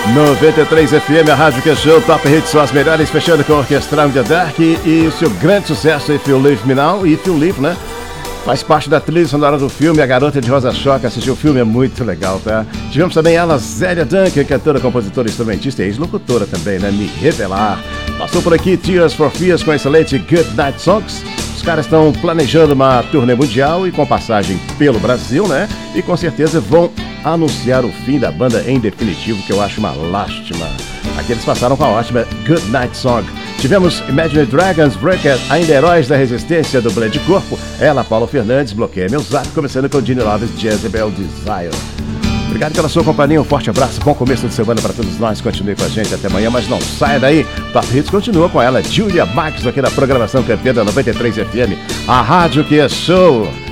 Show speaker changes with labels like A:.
A: 93 FM, a rádio que é show, Top Hits são as melhores, fechando com o Orquestral The Dark e o seu grande sucesso, If You Leave Me Now, If You Leave, né? Faz parte da trilha sonora do filme A Garota de Rosa Choque. Assistiu o filme, é muito legal, tá? Tivemos também ela, Zélia Duncan, cantora, compositora, instrumentista e ex-locutora também, né? Me Revelar. Passou por aqui Tears for Fears com a excelente Good Night Songs. Os caras estão planejando uma turnê mundial e com passagem pelo Brasil, né? E com certeza vão anunciar o fim da banda em definitivo, que eu acho uma lástima. Aqui eles passaram com a ótima Good Night Song. Tivemos Imagine Dragons, Breaker, ainda Heróis da Resistência, do Blade Corpo. Ela, Paulo Fernandes, Bloqueia Meu Zap, começando com Gene Loves, Jezebel Desire. Obrigado pela sua companhia, um forte abraço, bom começo de semana para todos nós. Continue com a gente até amanhã, mas não saia daí. Top Hits continua com ela, Julia Marques, aqui na programação campeã da 93 FM, a rádio que é show.